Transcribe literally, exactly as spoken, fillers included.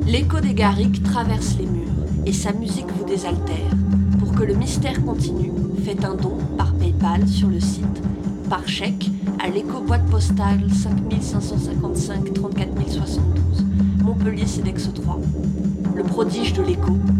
L'écho des garrigues traverse les murs et sa musique vous désaltère. Pour que le mystère continue, faites un don par PayPal sur le site, par chèque à l'écho boîte postale cinq cinq cent cinquante-cinq trente-quatre mille soixante-douze, Montpellier C E D E X trois. Le prodige de l'écho